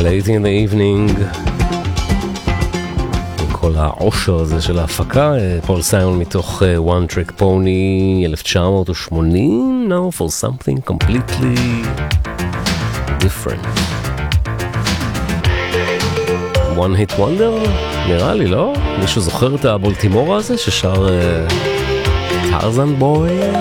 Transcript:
Late in the evening, כל העושר הזה של ההפקה, פול סיימון מתוך One Trick Pony 1980, now for something completely different. One Hit Wonder? נראה לי, לא? מישהו זוכר את הבולטימורה הזה ששר טרזן בוי?